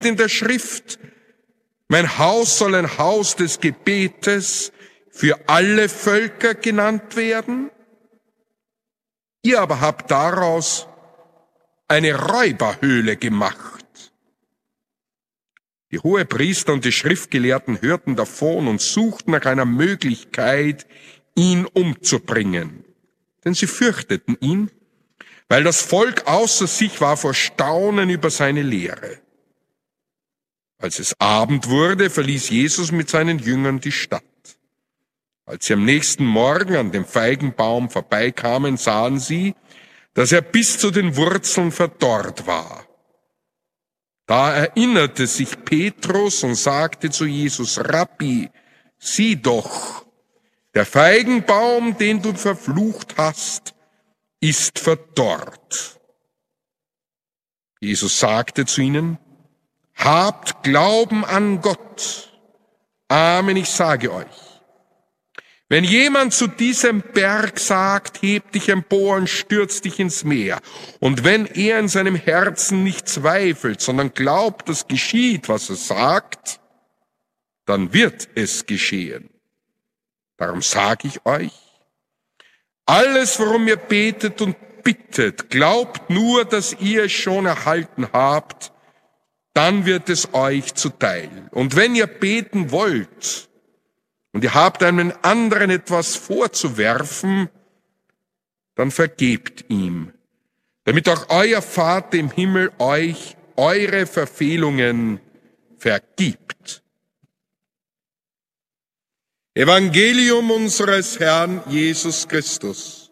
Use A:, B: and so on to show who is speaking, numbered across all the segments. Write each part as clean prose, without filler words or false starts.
A: in der Schrift, mein Haus soll ein Haus des Gebetes für alle Völker genannt werden. Ihr aber habt daraus eine Räuberhöhle gemacht. Die Hohepriester und die Schriftgelehrten hörten davon und suchten nach einer Möglichkeit, ihn umzubringen. Denn sie fürchteten ihn, weil das Volk außer sich war vor Staunen über seine Lehre. Als es Abend wurde, verließ Jesus mit seinen Jüngern die Stadt. Als sie am nächsten Morgen an dem Feigenbaum vorbeikamen, sahen sie, dass er bis zu den Wurzeln verdorrt war. Da erinnerte sich Petrus und sagte zu Jesus: Rabbi, sieh doch, der Feigenbaum, den du verflucht hast, ist verdorrt. Jesus sagte zu ihnen: Habt Glauben an Gott. Amen, ich sage euch. Wenn jemand zu diesem Berg sagt, heb dich empor und stürz dich ins Meer, und wenn er in seinem Herzen nicht zweifelt, sondern glaubt, dass geschieht, was er sagt, dann wird es geschehen. Darum sage ich euch, alles, worum ihr betet und bittet, glaubt nur, dass ihr es schon erhalten habt, dann wird es euch zuteil. Und wenn ihr beten wollt und ihr habt einem anderen etwas vorzuwerfen, dann vergebt ihm, damit auch euer Vater im Himmel euch eure Verfehlungen vergibt. Evangelium unseres Herrn Jesus Christus.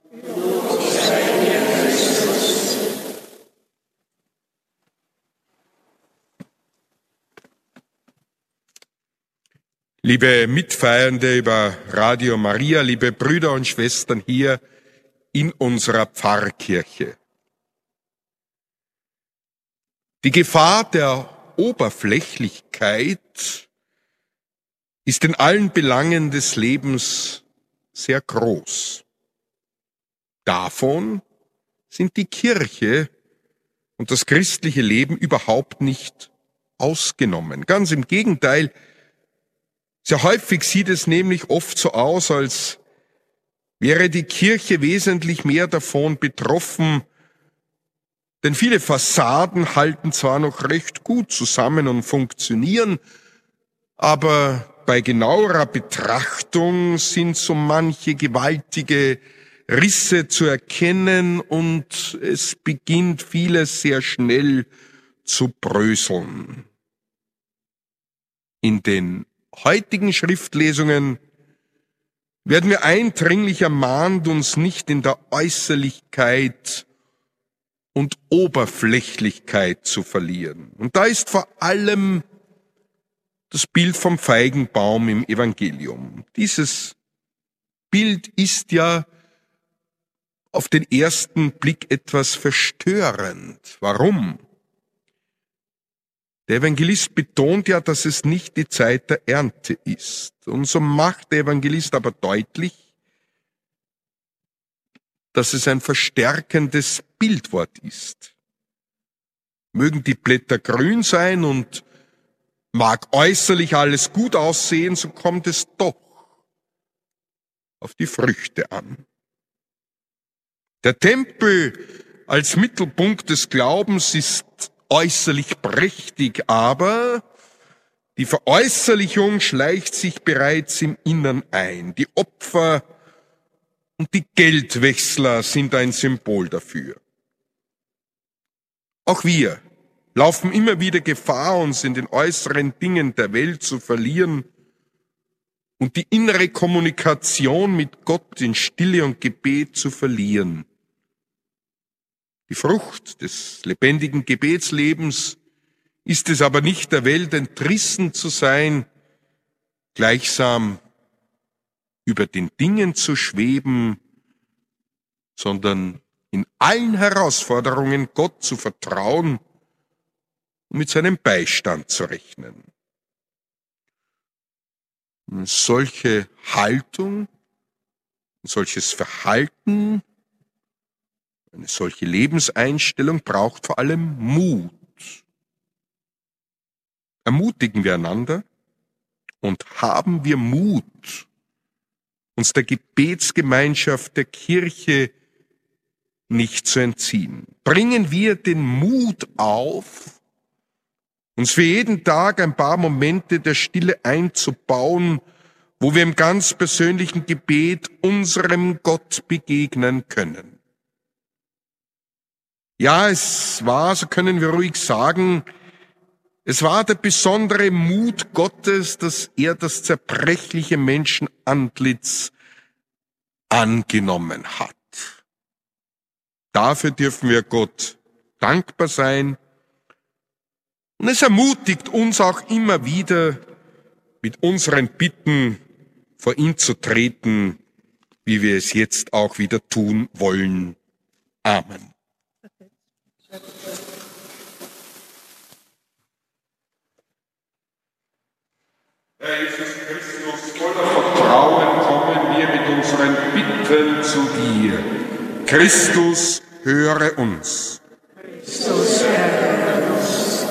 A: Liebe Mitfeiernde über Radio Maria, liebe Brüder und Schwestern hier in unserer Pfarrkirche. Die Gefahr der Oberflächlichkeit ist in allen Belangen des Lebens sehr groß. Davon sind die Kirche und das christliche Leben überhaupt nicht ausgenommen. Ganz im Gegenteil. Sehr häufig sieht es nämlich oft so aus, als wäre die Kirche wesentlich mehr davon betroffen, denn viele Fassaden halten zwar noch recht gut zusammen und funktionieren, aber bei genauerer Betrachtung sind so manche gewaltige Risse zu erkennen und es beginnt vieles sehr schnell zu bröseln. In den heutigen Schriftlesungen werden wir eindringlich ermahnt, uns nicht in der Äußerlichkeit und Oberflächlichkeit zu verlieren. Und da ist vor allem das Bild vom Feigenbaum im Evangelium. Dieses Bild ist ja auf den ersten Blick etwas verstörend. Warum? Der Evangelist betont ja, dass es nicht die Zeit der Ernte ist. Und so macht der Evangelist aber deutlich, dass es ein verstärkendes Bildwort ist. Mögen die Blätter grün sein und mag äußerlich alles gut aussehen, so kommt es doch auf die Früchte an. Der Tempel als Mittelpunkt des Glaubens ist äußerlich prächtig, aber die Veräußerlichung schleicht sich bereits im Innern ein. Die Opfer und die Geldwechsler sind ein Symbol dafür. Auch wir laufen immer wieder Gefahr, uns in den äußeren Dingen der Welt zu verlieren und die innere Kommunikation mit Gott in Stille und Gebet zu verlieren. Die Frucht des lebendigen Gebetslebens ist es aber nicht, der Welt entrissen zu sein, gleichsam über den Dingen zu schweben, sondern in allen Herausforderungen Gott zu vertrauen und mit seinem Beistand zu rechnen. Eine solche Haltung, ein solches Verhalten, eine solche Lebenseinstellung braucht vor allem Mut. ermutigen wir einander und haben wir Mut, uns der Gebetsgemeinschaft der Kirche nicht zu entziehen. Bringen wir den Mut auf, uns für jeden Tag ein paar Momente der Stille einzubauen, wo wir im ganz persönlichen Gebet unserem Gott begegnen können. Ja, es war, so können wir ruhig sagen, es war der besondere Mut Gottes, dass er das zerbrechliche Menschenantlitz angenommen hat. Dafür dürfen wir Gott dankbar sein. Und es ermutigt uns auch immer wieder, mit unseren Bitten vor ihn zu treten, wie wir es jetzt auch wieder tun wollen. Amen. Herr Jesus Christus, voller Vertrauen kommen wir mit unseren Bitten zu dir. Christus, höre uns.
B: Christus, höre uns.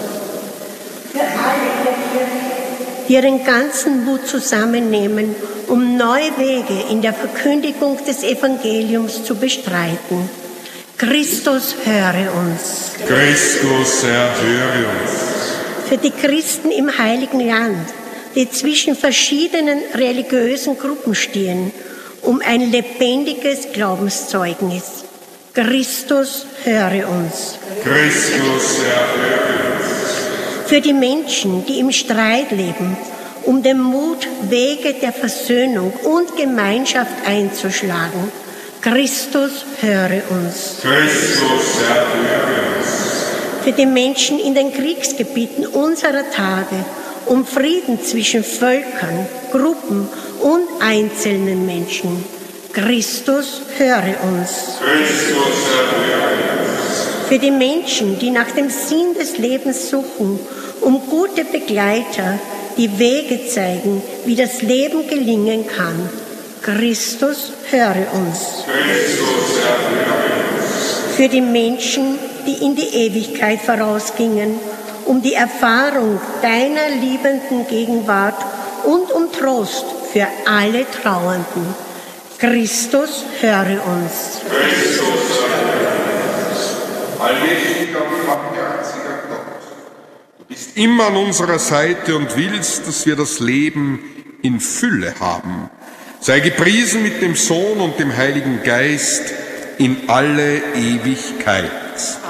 B: Für alle, die ihren ganzen Mut zusammennehmen, um neue Wege in der Verkündigung des Evangeliums zu bestreiten. Christus, höre uns.
A: Christus, Herr, höre uns.
B: Für die Christen im Heiligen Land, die zwischen verschiedenen religiösen Gruppen stehen, um ein lebendiges Glaubenszeugnis. Christus, höre uns.
A: Christus, Herr, höre uns.
B: Für die Menschen, die im Streit leben, um den Mut, Wege der Versöhnung und Gemeinschaft einzuschlagen. Christus, höre uns.
A: Christus, Herr, höre uns.
B: Für die Menschen in den Kriegsgebieten unserer Tage, um Frieden zwischen Völkern, Gruppen und einzelnen Menschen. Christus, höre uns.
A: Christus, Herr, höre uns.
B: Für die Menschen, die nach dem Sinn des Lebens suchen, um gute Begleiter, die Wege zeigen, wie das Leben gelingen kann. Christus, höre uns.
A: Christus, Herr, höre uns.
B: Für die Menschen, die in die Ewigkeit vorausgingen, um die Erfahrung deiner liebenden Gegenwart und um Trost für alle Trauernden. Christus, höre uns.
A: Christus, höre uns. Allmächtiger und barmherziger Gott, du bist immer an unserer Seite und willst, dass wir das Leben in Fülle haben. Sei gepriesen mit dem Sohn und dem Heiligen Geist in alle Ewigkeit.